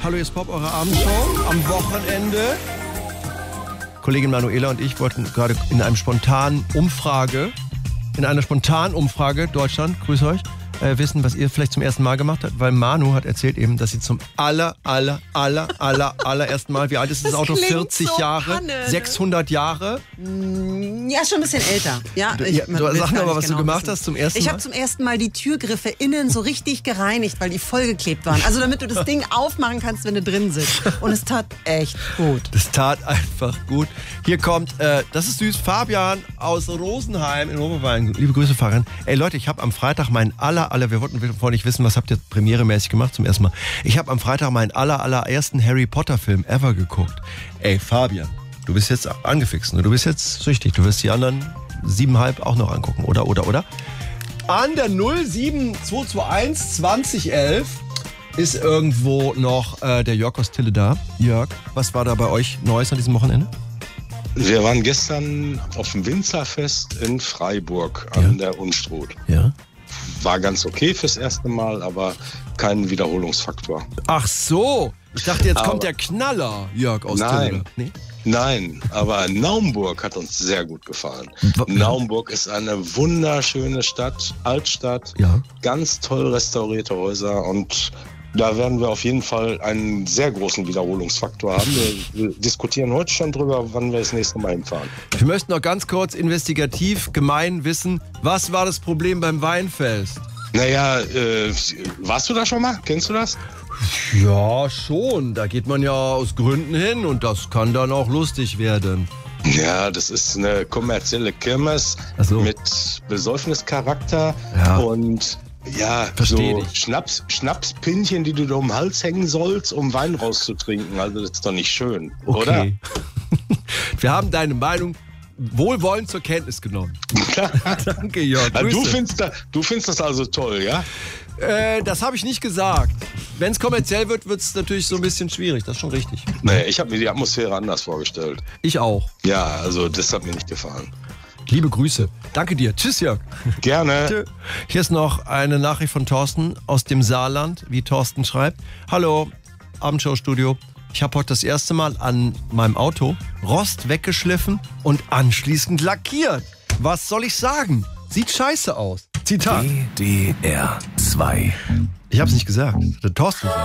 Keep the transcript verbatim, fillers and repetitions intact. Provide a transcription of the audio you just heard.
Hallo, hier ist Pop, eure Abendshow am Wochenende. Kollegin Manuela und ich wollten gerade in einem spontanen Umfrage, in einer spontanen Umfrage, Deutschland, grüß euch, äh, wissen, was ihr vielleicht zum ersten Mal gemacht habt, weil Manu hat erzählt eben, dass sie zum aller, aller, aller, aller, allerersten Mal, wie alt ist das, das Auto? vierzig so Jahre, Panne, sechshundert Jahre? Ja, schon ein bisschen älter. Ja, ich, ja, du sag mir mal, was genau du gemacht wissen. hast zum ersten Mal. Ich habe zum ersten Mal die Türgriffe innen so richtig gereinigt, weil die vollgeklebt waren. Also damit du das Ding aufmachen kannst, wenn du drin sitzt. Und es tat echt gut. Das tat einfach gut. Hier kommt, äh, das ist süß, Fabian aus Rosenheim in Oberbayern. Liebe Grüße, Fabian. Ey Leute, ich habe am Freitag meinen aller, aller, wir wollten vorhin nicht wissen, was habt ihr premieremäßig gemacht zum ersten Mal. Ich habe am Freitag meinen aller, allerersten Harry Potter Film ever geguckt. Ey, Fabian, du bist jetzt angefixt, ne? Du bist jetzt süchtig. Du wirst die anderen siebeneinhalb auch noch angucken, oder, oder, oder? An der null sieben zwei zwei eins zwanzig elf ist irgendwo noch äh, der Jörg aus Tille da. Jörg, was war da bei euch Neues an diesem Wochenende? Wir waren gestern auf dem Winzerfest in Freiburg an ja. der Unstrut. Ja. War ganz okay fürs erste Mal, aber kein Wiederholungsfaktor. Ach so, ich dachte, jetzt aber kommt der Knaller, Jörg aus Tille. Nee? Nein, aber Naumburg hat uns sehr gut gefallen. Naumburg ist eine wunderschöne Stadt, Altstadt, ja. ganz toll restaurierte Häuser und da werden wir auf jeden Fall einen sehr großen Wiederholungsfaktor haben. Wir diskutieren heute schon drüber, wann wir das nächste Mal hinfahren. Wir möchten noch ganz kurz investigativ gemein wissen, was war das Problem beim Weinfest? Naja, äh, warst du da schon mal? Kennst du das? Ja, schon. Da geht man ja aus Gründen hin und das kann dann auch lustig werden. Ja, das ist eine kommerzielle Kirmes so. mit Besäufnischarakter ja. und ja, Versteh so dich. Schnaps, Schnapspinchen, die du da um den Hals hängen sollst, um Wein rauszutrinken. Also das ist doch nicht schön, okay. oder? Wir haben deine Meinung wohlwollend zur Kenntnis genommen. Danke, Jörg. Ja, du, findest da, du findest das also toll, ja? Äh, das habe ich nicht gesagt. Wenn es kommerziell wird, wird es natürlich so ein bisschen schwierig. Das ist schon richtig. Nee, ich habe mir die Atmosphäre anders vorgestellt. Ich auch. Ja, also das hat mir nicht gefallen. Liebe Grüße. Danke dir. Tschüss, Jörg. Gerne. Hier ist noch eine Nachricht von Thorsten aus dem Saarland, wie Thorsten schreibt. Hallo, Abendshow-Studio. Ich habe heute das erste Mal an meinem Auto Rost weggeschliffen und anschließend lackiert. Was soll ich sagen? Sieht scheiße aus. Zitat. D D R zwei. Ich habe es nicht gesagt. Der Thorsten sagt.